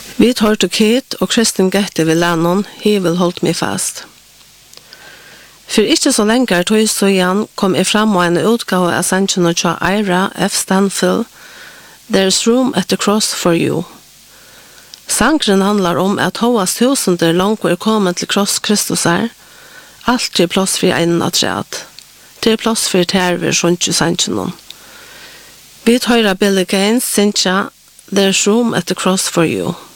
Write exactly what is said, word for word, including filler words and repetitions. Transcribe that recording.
Vi tar til Kit og Kristin Gette ved Lennon, he will hold me fast. For ikke så lenge tog så igjen kom jeg frem og en utgave av sangen og tja Ira F. Stanfield, There's room at the cross for you. Sangren handlar om at hovas tusender langt er kommet til kross Kristus er, alt er plass for en atreat. Det er plass for terver sånn ikke sangen. Vi tar Billy Gaines, Cynthia, There's room at the cross for you.